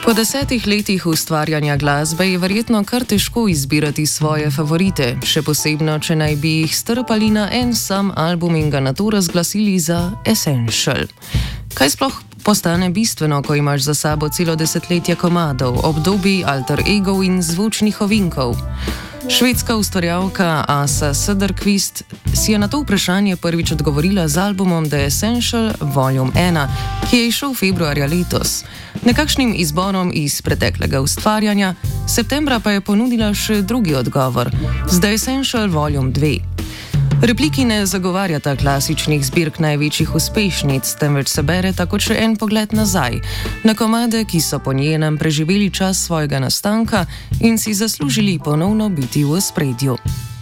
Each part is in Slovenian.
Po 10 letih ustvarjanja glasbe je verjetno kar težko izbirati svoje favorite, še posebno, če naj bi jih strpali na en sam album in ga nato razglasili za Essential. Kaj sploh postane bistveno, ko imaš za sabo celo desetletje komadov, obdobij alter egov in zvočnih ovinkov? Švedska ustvarjalka Asa Söderqvist si je na to vprašanje prvič odgovorila z albumom The Essential Volume 1, ki je izšel februarja letos. Nekakšnim izborom iz preteklega ustvarjanja, septembra pa je ponudila še drugi odgovor z The Essential Volume 2. Repliki ne zagovarjata klasičnih zbirk največjih uspešnic, temveč se bere tako še en pogled nazaj, na komade, ki so po njenem preživeli čas svojega nastanka in si zaslužili ponovno biti v ospredju.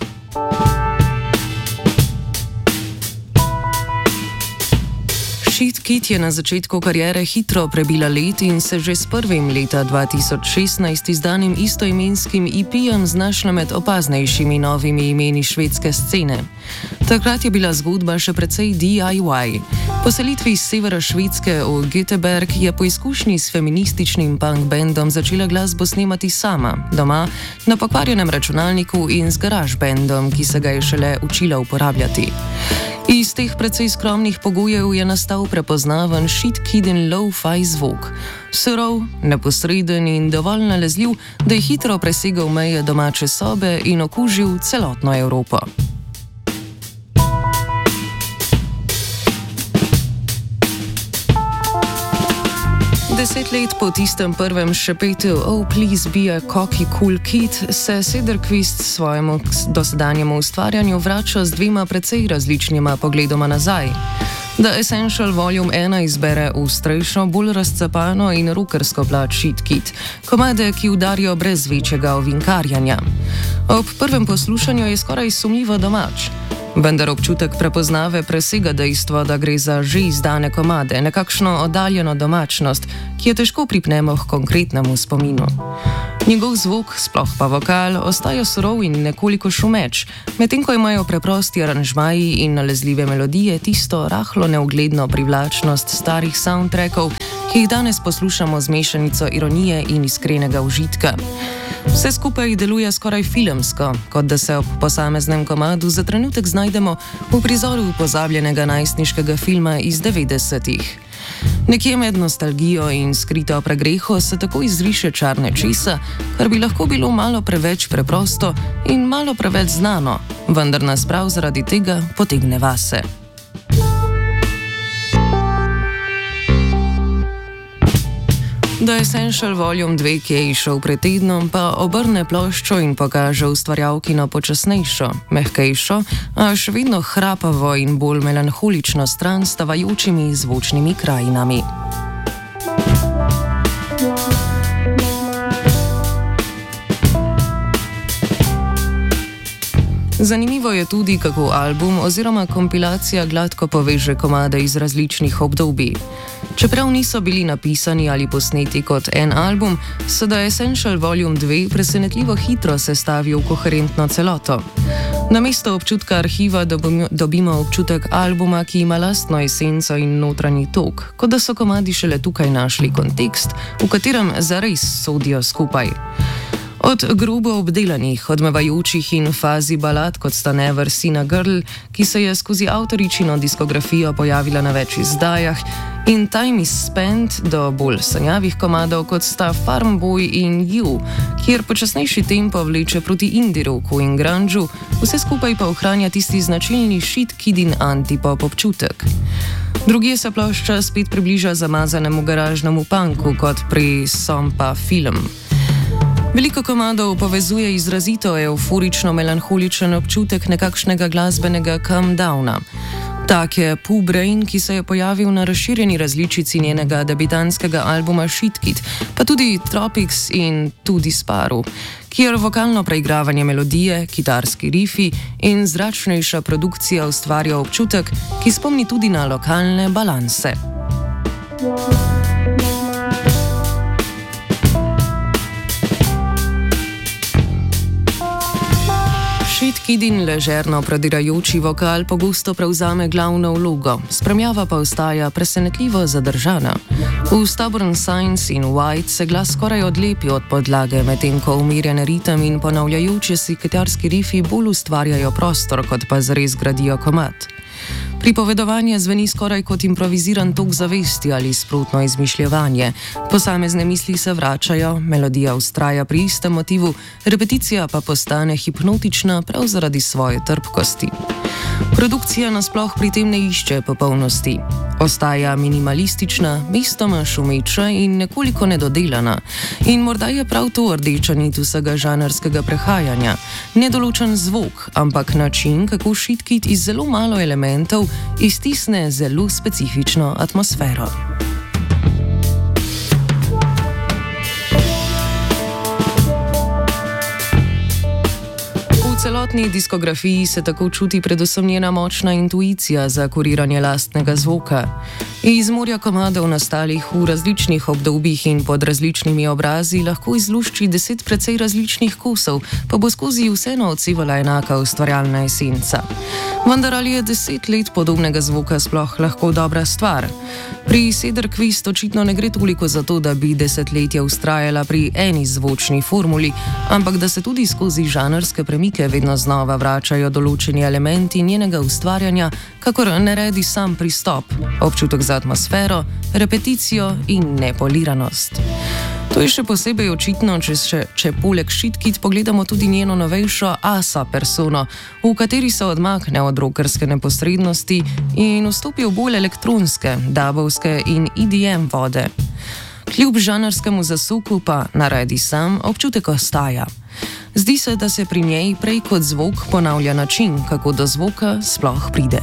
Sheet Kid je na začetku kariere hitro prebila let in se že s prvim leta 2016 izdanim istoimenskim EP-jem znašla med opaznejšimi novimi imeni švedske scene. Takrat je bila zgodba še precej DIY. Po selitvi iz severa Švedske v Göteborg je po izkušnji s feminističnim punk bandom začela glasbo snemati sama, doma, na pokvarjenem računalniku in z garaž bandom, ki se ga je šele učila uporabljati. Iz teh precej skromnih pogojev je nastal prepoznaven Sheet Kidin lo-fi zvok. Surov, neposreden in dovolj nalezljiv, da je hitro presegal meje domače sobe in okužil celotno Evropo. Deset let po tistem prvem šepetu Oh Please Be a Cocky Cool Kid se Söderqvist svojemu dosedanjemu ustvarjanju vrača z dvema precej različnima pogledoma nazaj. The Essential Volume 1 izbere ostrejšo, bolj razcapano in rockersko plat Sheet Kid, komade, ki udarijo brez večjega ovinkarjanja. Ob prvem poslušanju je skoraj sumljivo domač. Vendar občutek prepoznave presega dejstvo, da gre za že izdane komade, nekakšno oddaljeno domačnost, ki jo težko pripnemo k konkretnemu spominu. Njegov zvok, sploh pa vokal, ostaja surov in nekoliko šumeč, medtem ko imajo preprosti aranžmaji in nalezljive melodije tisto rahlo neugledno privlačnost starih soundtrackov, ki jih danes poslušamo z mešanico ironije in iskrenega užitka. Vse skupaj deluje skoraj filmsko, kot da se ob posameznem komadu za trenutek znajdemo v prizoru pozabljenega najstniškega filma iz 90-ih. Nekje med nostalgijo in skrito pregreho se tako izriše čar nečesa, kar bi lahko bilo malo preveč preprosto in malo preveč znano, vendar nas prav zaradi tega potegne vase. The Essential Volume 2, ki je izšel pred tednom, pa obrne ploščo in pokaže ustvarjalkino počasnejšo, mehkejšo, a še vedno hrapavo in bolj melanholično stran s stavajočimi zvočnimi krajinami. Zanimivo je tudi, kako album oziroma kompilacija gladko poveže komade iz različnih obdobij. Čeprav niso bili napisani ali posneti kot en album, se The Essential Volume 2 presenetljivo hitro sestavi v koherentno celoto. Namesto občutka arhiva dobimo občutek albuma, ki ima lastno esenco in notranji tok, kot da so komadi šele tukaj našli kontekst, v katerem zares sodijo skupaj. Od grobo obdelanih, odmevajočih in fazi balad, kot sta Never Seen a Girl, ki se je skozi avtoričino diskografijo pojavila na več izdajah, in Time is Spent, do bolj sanjavih komadov, kot sta Farm Boy in You, kjer počasnejši tempo vleče proti indie rocku in grungu, vse skupaj pa ohranja tisti značilni Sheet Kidin antipop občutek. Drugje se plošča spet približa zamazanemu garažnemu punku, kot pri Sompa Film. Veliko komadov povezuje izrazito euforično-melanholičen občutek nekakšnega glasbenega come downa. Tak je Pooh Brain, ki se je pojavil na razširjeni različici njenega debitanskega albuma Sheet Kid, pa tudi Tropics in To Disparu, kjer vokalno preigravanje melodije, kitarski rifi in zračnejša produkcija ustvarja občutek, ki spomni tudi na lokalne balanse. Sheet Kidin ležerno prodirajoči vokal pogosto prevzame glavno vlogo, spremljava pa ostaja presenetljivo zadržana. V Stubborn Science in White se glas skoraj odlepi od podlage, medtem ko umirjen ritem in ponavljajoči se kitarski rifi bolj ustvarjajo prostor, kot pa zares gradijo komad. Pripovedovanje zveni skoraj kot improviziran tok zavesti ali sprotno izmišljevanje. Posamezne misli se vračajo, melodija vztraja pri istem motivu, repeticija pa postane hipnotična prav zaradi svoje trpkosti. Produkcija nasploh pri tem ne išče popolnosti. Ostaja minimalistična, mestoma šumeča in nekoliko nedodelana. In morda je prav to rdeča nit vsega žanrskega prehajanja. Nedoločen zvok, ampak način, kako Shitkid iz zelo malo elementov iztisne zelo specifično atmosfero. V celotni diskografiji se tako čuti predvsem njena močna intuicija za kuriranje lastnega zvoka. Iz morja komadov nastalih v različnih obdobjih in pod različnimi obrazi lahko izlušči 10 precej različnih kosov, pa bo skozi vseeno odsevala enaka ustvarjalna esenca. Vendar ali je 10 let podobnega zvoka sploh lahko dobra stvar? Pri Cederqvist očitno ne gre toliko za to, da bi desetletja vztrajala pri eni zvočni formuli, ampak da se tudi skozi žanrske premike vedno znova vračajo določeni elementi njenega ustvarjanja, kakor naredi sam pristop, občutek za atmosfero, repeticijo in nepoliranost. To je še posebej očitno, če poleg Shitkid pogledamo tudi njeno novejšo Asa persono, v kateri se odmakne od rockerske neposrednosti in vstopi v bolj elektronske, dubovske in EDM vode. Kljub žanrskemu zasuku pa, naredi sam, občutek ostaja. Zdi se, da se pri njej prej kot zvok ponavlja način, kako do zvoka sploh pride.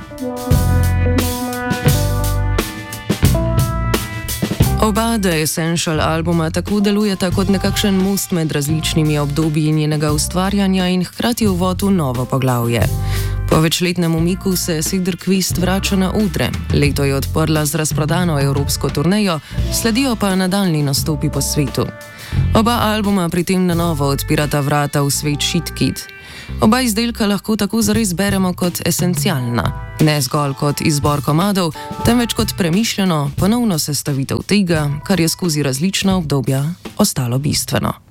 Oba The Essential albuma tako delujeta kot nekakšen most med različnimi obdobji njenega ustvarjanja in hkrati uvod v novo poglavje. Po večletnem umiku se Cederqvist vrača na odre. Leto je odprla z razprodano evropsko turnejo, sledijo pa nadaljnji nastopi po svetu. Oba albuma pri tem na novo odpirata vrata v svet Shitkid. Oba izdelka lahko tako zares beremo kot esencialna, ne zgolj kot izbor komadov, temveč kot premišljeno, ponovno sestavitev tega, kar je skozi različna obdobja ostalo bistveno.